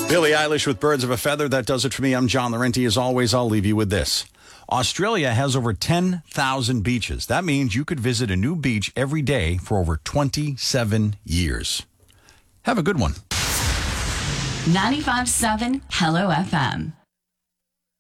Billie Eilish with Birds of a Feather. That does it for me. I'm John Laurenti. As always, I'll leave you with this. Australia has over 10,000 beaches. That means you could visit a new beach every day for over 27 years. Have a good one. 95.7 Hello FM.